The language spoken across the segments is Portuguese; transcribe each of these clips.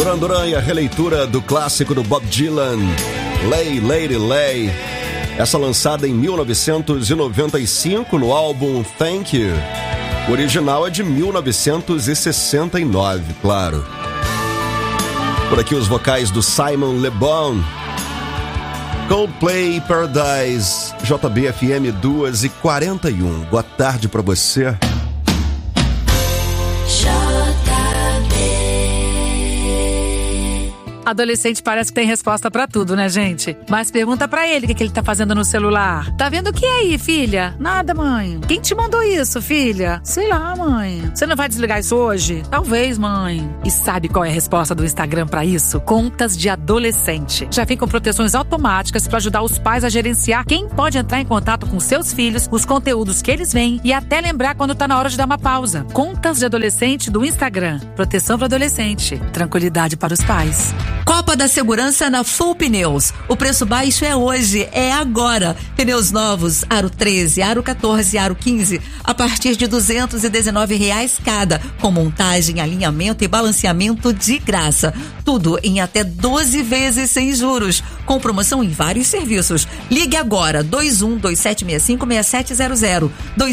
Duran Duran e a releitura do clássico do Bob Dylan, Lay, Lady, Lay. Essa lançada em 1995 no álbum Thank You. O original é de 1969, claro. Por aqui os vocais do Simon Le Bon. Coldplay, Paradise, JBFM 2h41. Boa tarde pra você. Adolescente parece que tem resposta pra tudo, né, gente? Mas pergunta pra ele o que ele tá fazendo no celular. Tá vendo o que aí, filha? Nada, mãe. Quem te mandou isso, filha? Sei lá, mãe. Você não vai desligar isso hoje? Talvez, mãe. E sabe qual é a resposta do Instagram pra isso? Contas de adolescente. Já vem com proteções automáticas pra ajudar os pais a gerenciar quem pode entrar em contato com seus filhos, os conteúdos que eles veem e até lembrar quando tá na hora de dar uma pausa. Contas de adolescente do Instagram. Proteção para adolescente. Tranquilidade para os pais. Copa da Segurança na Full Pneus. O preço baixo é hoje, é agora. Pneus novos, Aro 13, Aro 14, Aro 15, a partir de R$219 cada, com montagem, alinhamento e balanceamento de graça. Tudo em até 12 vezes sem juros, com promoção em vários serviços. Ligue agora, 21-2765-6700,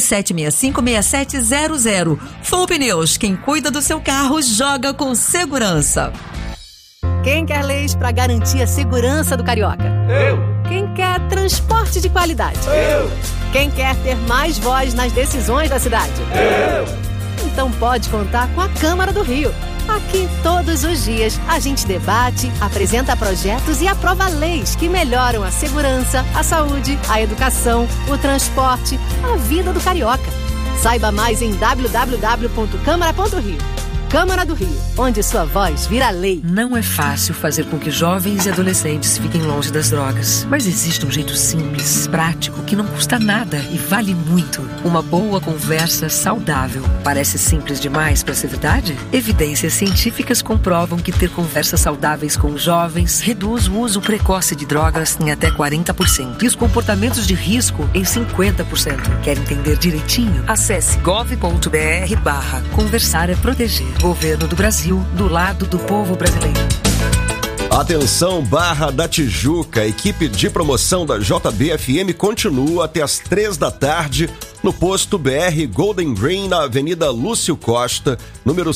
2765-6700. Full Pneus, quem cuida do seu carro joga com segurança. Quem quer leis para garantir a segurança do carioca? Eu. Quem quer transporte de qualidade? Eu. Quem quer ter mais voz nas decisões da cidade? Eu. Então pode contar com a Câmara do Rio. Aqui, todos os dias, a gente debate, apresenta projetos e aprova leis que melhoram a segurança, a saúde, a educação, o transporte, a vida do carioca. Saiba mais em www.câmara.rio. Câmara do Rio, onde sua voz vira lei. Não é fácil fazer com que jovens e adolescentes fiquem longe das drogas. Mas existe um jeito simples, prático, que não custa nada e vale muito. Uma boa conversa saudável. Parece simples demais para ser verdade? Evidências científicas comprovam que ter conversas saudáveis com jovens reduz o uso precoce de drogas em até 40% e os comportamentos de risco em 50%. Quer entender direitinho? Acesse gov.br/conversar é proteger. Governo do Brasil, do lado do povo brasileiro. Atenção, Barra da Tijuca. A equipe de promoção da JBFM continua até as 3 da tarde no posto BR Golden Green, na Avenida Lúcio Costa, número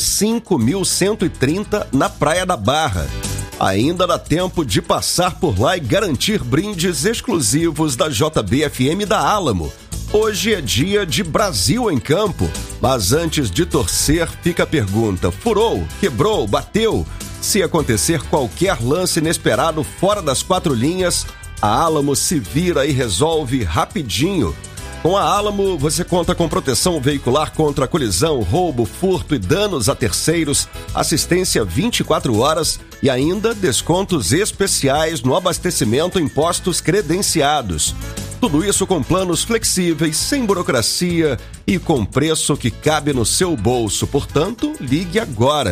5130, na Praia da Barra. Ainda dá tempo de passar por lá e garantir brindes exclusivos da JBFM da Álamo. Hoje é dia de Brasil em Campo, mas antes de torcer, fica a pergunta: furou, quebrou, bateu? Se acontecer qualquer lance inesperado fora das 4 linhas, a Álamo se vira e resolve rapidinho. Com a Álamo, você conta com proteção veicular contra colisão, roubo, furto e danos a terceiros, assistência 24 horas e ainda descontos especiais no abastecimento em postos credenciados. Tudo isso com planos flexíveis, sem burocracia e com preço que cabe no seu bolso. Portanto, ligue agora.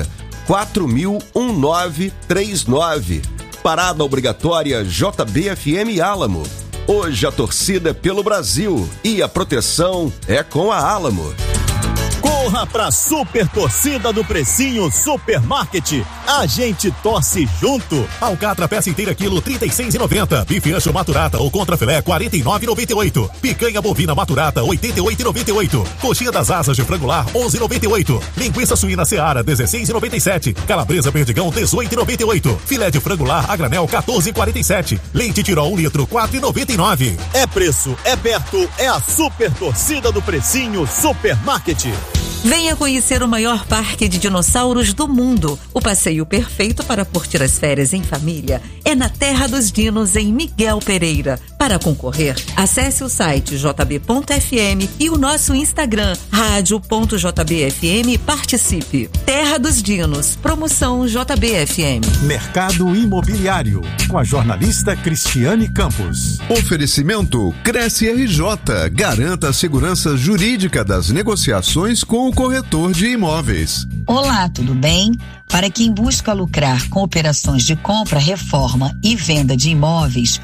4000-1939. Parada obrigatória JBFM Álamo. Hoje a torcida é pelo Brasil e a proteção é com a Álamo. Corra pra super torcida do Precinho Supermarket. A gente torce junto. Alcatra peça inteira quilo 36,90. Bife ancho maturata ou contrafilé 49,98. Picanha bovina maturata 88,98. Coxinha das asas de frangular 11,98. Linguiça suína Seara 16,97. Calabresa perdigão 18,98. Filé de frangular a granel 14,47. Leite Tirol 1 litro 4,99. É preço, é perto, é a super torcida do Precinho Supermarket. Venha conhecer o maior parque de dinossauros do mundo. O passeio perfeito para curtir as férias em família é na Terra dos Dinos, em Miguel Pereira. Para concorrer, acesse o site jb.fm e o nosso Instagram, radio.jbfm, e participe. Terra dos Dinos, promoção JBFM. Mercado Imobiliário, com a jornalista Cristiane Campos. Oferecimento Cresce RJ. Garanta a segurança jurídica das negociações com o corretor de imóveis. Olá, tudo bem? Para quem busca lucrar com operações de compra, reforma e venda de imóveis,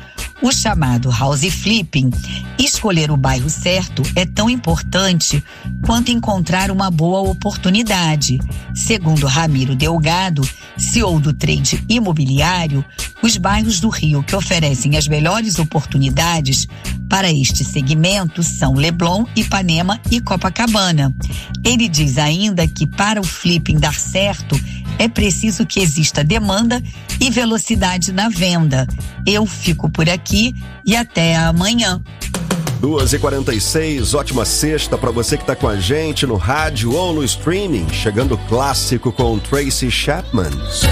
O chamado house flipping, escolher o bairro certo é tão importante quanto encontrar uma boa oportunidade. Segundo Ramiro Delgado, CEO do Trade Imobiliário, os bairros do Rio que oferecem as melhores oportunidades para este segmento são Leblon, Ipanema e Copacabana. Ele diz ainda que para o flipping dar certo, é preciso que exista demanda e velocidade na venda. Eu fico por aqui e até amanhã. 2h46, ótima sexta para você que tá com a gente no rádio ou no streaming. Chegando clássico com Tracy Chapman.